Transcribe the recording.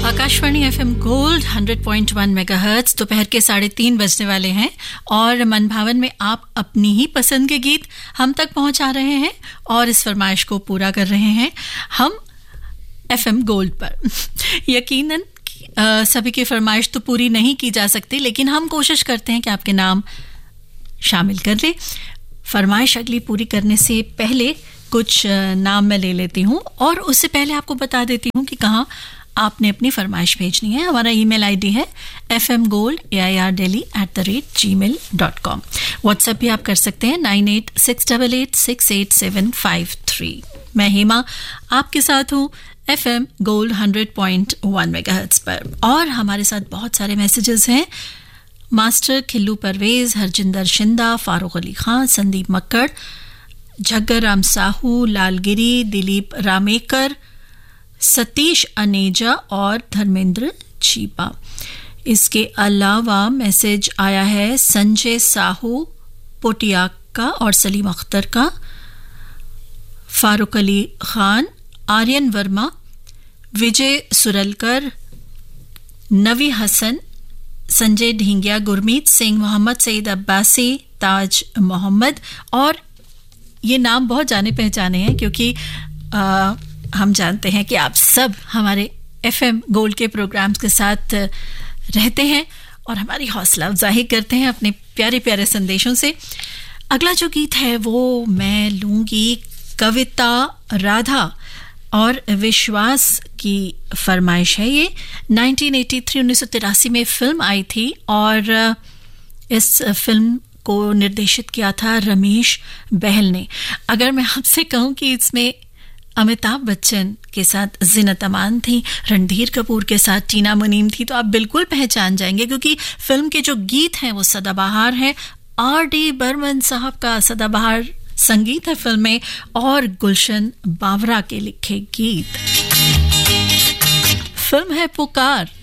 Akashvani FM gold 100.1 megahertz दोपहर के 3:30 बजने वाले हैं और मन भावन में आप अपनी ही पसंद के गीत हम तक पहुंचा रहे हैं और इस फरमाइश को पूरा कर रहे हैं हम एफएम गोल्ड पर। यकीनन सभी की फरमाइश तो पूरी नहीं की जा सकती, लेकिन हम कोशिश करते हैं कि आपके नाम शामिल कर ले। फरमाइश अगली पूरी करने से पहले कुछ नाम मैं ले लेती हूँ और उससे पहले आपको बता देती हूँ कि कहाँ आपने अपनी फरमाइश भेजनी है। हमारा ईमेल आईडी है fmgold@gmail.com। व्हाट्सएप भी आप कर सकते हैं 9868868753। मैं हेमा आपके साथ हूँ FM गोल्ड 100.1 मेगाहर्ट्ज पर और हमारे साथ बहुत सारे मैसेजेस हैं। मास्टर खिल्लू परवेज, हरजिंदर शिंदा, फारूक अली खान, संदीप मक्कड़, झग्गर राम साहू, लालगिरी, दिलीप रामेकर, सतीश अनेजा और धर्मेंद्र चीपा। इसके अलावा मैसेज आया है संजय साहू पोटिया का और सलीम अख्तर का, फारूक अली खान, आर्यन वर्मा, विजय सुरलकर, नवी हसन, संजय ढींगिया, गुरमीत सिंह, मोहम्मद सईद अब्बासी, ताज मोहम्मद। और ये नाम बहुत जाने पहचाने हैं क्योंकि हम जानते हैं कि आप सब हमारे एफएम गोल्ड के प्रोग्राम्स के साथ रहते हैं और हमारी हौसला अफजाई करते हैं अपने प्यारे प्यारे संदेशों से। अगला जो गीत है वो मैं लूँगी कविता राधा और विश्वास की फरमाइश है। ये 1983 में फिल्म आई थी और इस फिल्म को निर्देशित किया था रमेश बहल ने। अगर मैं आपसे कहूँ कि इसमें अमिताभ बच्चन के साथ ज़ीनत अमान थी, रणधीर कपूर के साथ टीना मुनीम थी, तो आप बिल्कुल पहचान जाएंगे क्योंकि फिल्म के जो गीत हैं वो सदाबहार हैं। आर.डी. बर्मन साहब का सदाबहार संगीत है फिल्म में और गुलशन बावरा के लिखे गीत। फिल्म है पुकार।